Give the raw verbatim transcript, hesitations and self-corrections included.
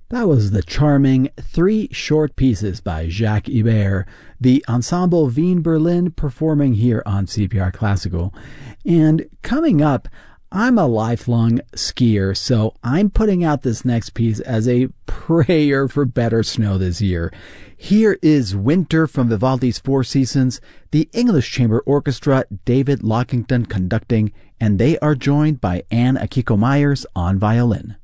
That was the charming Three Short Pieces by Jacques Ibert, the Ensemble Wien Berlin performing here on C P R Classical. And coming up, I'm a lifelong skier, so I'm putting out this next piece as a prayer for better snow this year. Here is Winter from Vivaldi's Four Seasons, the English Chamber Orchestra, David Lockington conducting, and they are joined by Anne Akiko Myers on violin.